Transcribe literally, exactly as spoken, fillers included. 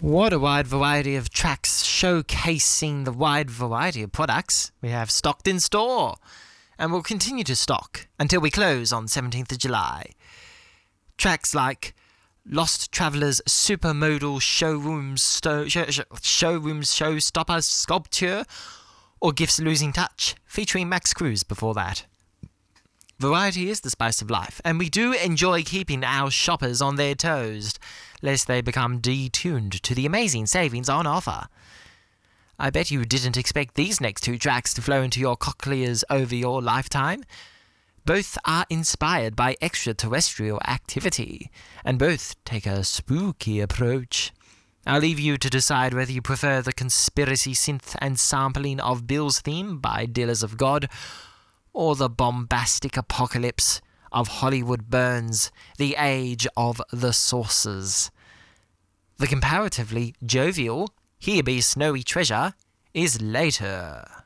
What a wide variety of tracks showcasing the wide variety of products we have stocked in store, and will continue to stock until we close on seventeenth of July. Tracks like Lost Traveller's Supermodal Showrooms sto- show, show, Showrooms Showstopper Sculpture, or Gift's Losing Touch, featuring Max Cruz before that. Variety is the spice of life, and we do enjoy keeping our shoppers on their toes, lest they become detuned to the amazing savings on offer. I bet you didn't expect these next two tracks to flow into your cochlears over your lifetime. Both are inspired by extraterrestrial activity, and both take a spooky approach. I'll leave you to decide whether you prefer the conspiracy synth and sampling of Bill's theme by Dealers of God, or the bombastic apocalypse of Hollywood Burns, The Age of the Sources. The comparatively jovial Here Be Snowy Treasure is later.